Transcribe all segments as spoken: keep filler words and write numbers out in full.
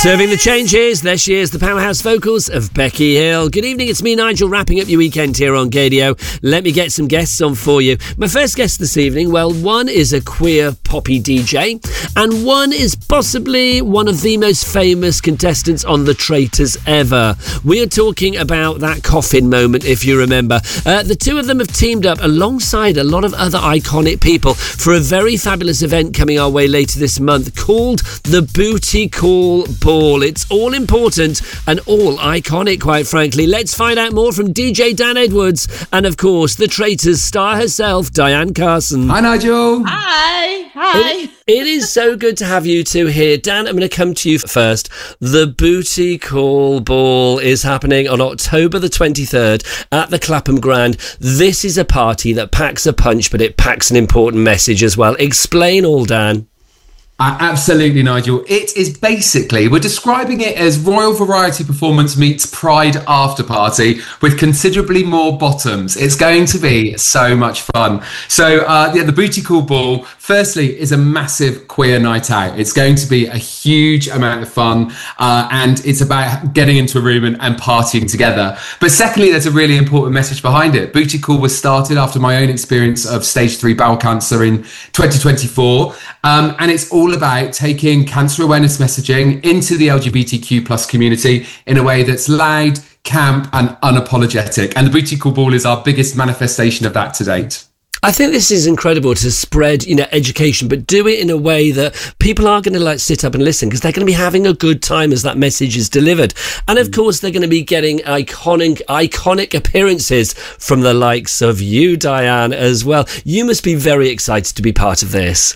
Serving the changes, there she is, the powerhouse vocals of Becky Hill. Good evening, it's me, Nigel, wrapping up your weekend here on Gadio. Let me get some guests on for you. My first guest this evening, well, one is a queer poppy D J, and one is possibly one of the most famous contestants on The Traitors ever. We are talking about that coffin moment, if you remember. Uh, the two of them have teamed up alongside a lot of other iconic people for a very fabulous event coming our way later this month called the Booty Call Ball. It's all important and all iconic, quite frankly. Let's find out more from D J Dan Edwards and, of course, the Traitors star herself, Diane Carson. Hi, Nigel. Hi. Hi. It, it is so good to have you two here. Dan, I'm going to come to you first. The Booty Call Ball is happening on October the twenty-third at the Clapham Grand. This is a party that packs a punch, but it packs an important message as well. Explain all, Dan. Uh, absolutely, Nigel. It is basically, we're describing it as Royal Variety Performance meets Pride After Party with considerably more bottoms. It's going to be so much fun. So, uh, yeah, the Booty Call Ball, firstly, is a massive queer night out. It's going to be a huge amount of fun, uh, and it's about getting into a room and, and partying together. But secondly, there's a really important message behind it. Booty Call was started after my own experience of stage three bowel cancer in twenty twenty-four, um, and it's all about taking cancer awareness messaging into the L G B T Q plus community in a way that's loud, camp and unapologetic. And the Booty Call Ball is our biggest manifestation of that to date. I think this is incredible to spread, you know, education, but do it in a way that people are going to like sit up and listen because they're going to be having a good time as that message is delivered. And of course, they're going to be getting iconic, iconic appearances from the likes of you, Diane, as well. You must be very excited to be part of this.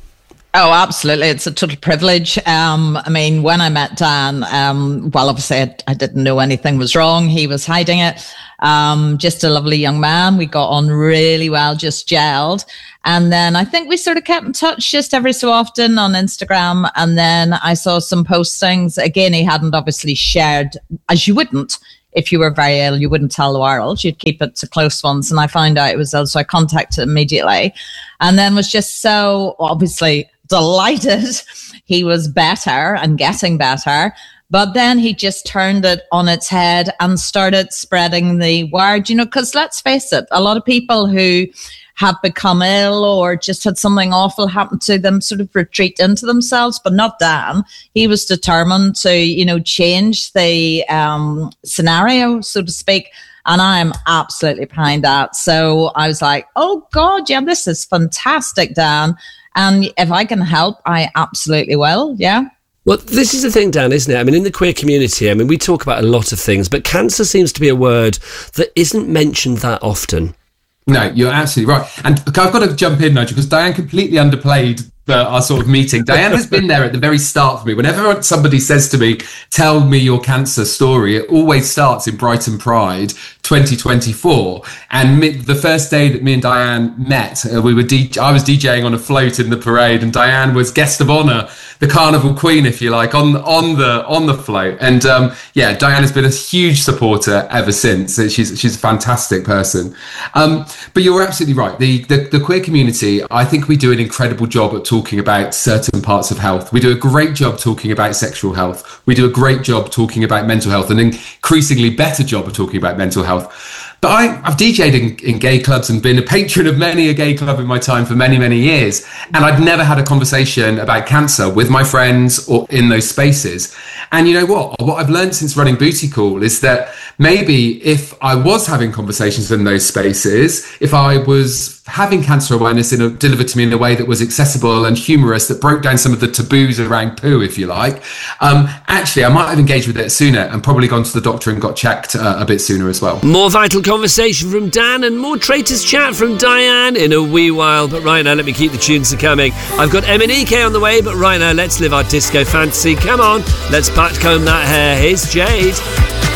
Oh, absolutely. It's a total privilege. Um, I mean, when I met Dan, um, well, obviously I, I didn't know anything was wrong. He was hiding it. Um, just a lovely young man. We got on really well, just gelled. And then I think we sort of kept in touch just every so often on Instagram. And then I saw some postings. Again, he hadn't obviously shared, as you wouldn't. If you were very ill, you wouldn't tell the world. You'd keep it to close ones. And I found out it was ill, so I contacted him immediately. And then was just so obviously delighted he was better and getting better. But then he just turned it on its head and started spreading the word, you know, because let's face it, a lot of people who have become ill or just had something awful happen to them sort of retreat into themselves, but not Dan. He was determined to, you know, change the um, scenario, so to speak. And I'm absolutely behind that. So I was like, oh God, yeah, this is fantastic, Dan. And if I can help, I absolutely will. Yeah. Well, this is the thing, Dan, isn't it? I mean, in the queer community, I mean, we talk about a lot of things, but cancer seems to be a word that isn't mentioned that often. No, you're absolutely right. And I've got to jump in, Nigel, because Diane completely underplayed the, our sort of meeting. Diane has been there at the very start for me. Whenever somebody says to me, tell me your cancer story, it always starts in Brighton Pride twenty twenty-four. And me, the first day that me and Diane met, uh, we were D- I was DJing on a float in the parade, and Diane was guest of honour, the carnival queen, if you like, on on the on the float. And um, yeah, Diane has been a huge supporter ever since. She's she's a fantastic person. Um, but you're absolutely right. The, the the queer community, I think we do an incredible job at talking about certain parts of health. We do a great job talking about sexual health. We do a great job talking about mental health, and an increasingly better job of talking about mental health. But I, I've D J'd in, in gay clubs and been a patron of many a gay club in my time for many, many years. And I'd never had a conversation about cancer with my friends or in those spaces. And you know what? What I've learned since running Booty Call is that maybe if I was having conversations in those spaces, if I was having cancer awareness in a, delivered to me in a way that was accessible and humorous, that broke down some of the taboos around poo, if you like, um, actually, I might have engaged with it sooner and probably gone to the doctor and got checked uh, a bit sooner as well. More vital conversation from Dan and more Traitors chat from Diane in a wee while. But right now, let me keep the tunes coming. I've got M and E K on the way, but right now, let's live our disco fantasy. Come on, let's backcomb that hair. Here's Jade.